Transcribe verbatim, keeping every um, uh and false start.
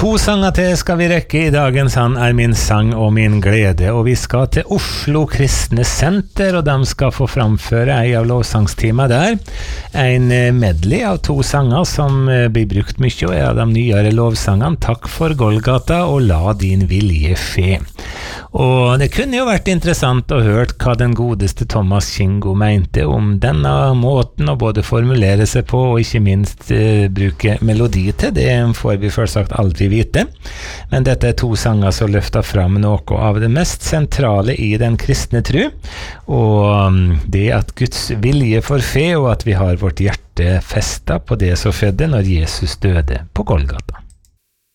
To sanger til skal vi rekke I dagens Han er min sang og min glede, og vi skal til Oslo Kristne Senter, og de skal få framføre en av lovsangstimer der. En medley av to sanger som blir brukt mye, og er av de nyere lovsangene Takk for Golgata og La din vilje fe. Og det kunne jo vært interessant å høre hva den godeste Thomas Kingo mente om denne måten å både formulere seg på og ikke minst eh, bruke melodi til. Det får vi først sagt aldri vite. Men dette er to sanger som løfter fram noe av det mest sentrale I den kristne tro, og det at Guds vilje for fe, og at vi har vårt hjerte festet på det som fødde når Jesus døde på Golgata.